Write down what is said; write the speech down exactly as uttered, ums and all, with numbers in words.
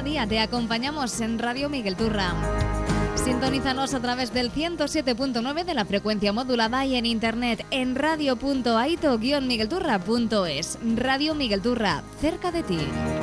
día te acompañamos en Radio Miguel Turra. Sintonízanos a través del ciento siete punto nueve de la frecuencia modulada y en internet en radio punto aito guion miguelturra punto es. Radio Miguel Turra, cerca de ti.